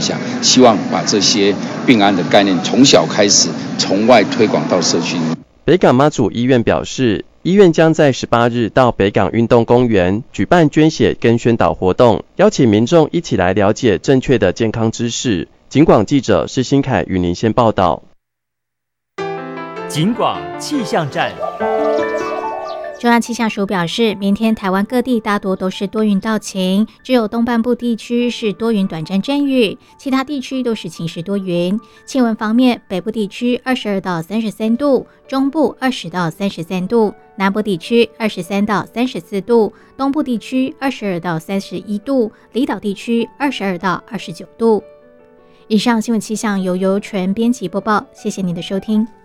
享，希望把这些病安的概念从小开始，从外推广到社区。 北港妈祖医院表示，医院将在18日到北港运动公园举办捐血跟宣导活动，邀请民众一起来了解正确的健康知识。警广记者施新凯与您先报道。 警广气象站。 中央气象署表示，明天台湾各地大多都是多云到晴，只有东半部地区是多云短暂阵雨，其他地区都是晴时多云。气温方面，北部地区22到33度，中部20到33度，南部地区23到34度，东部地区22到31度，离岛地区22到29度。以上新闻气象由纯编辑播报，谢谢您的收听。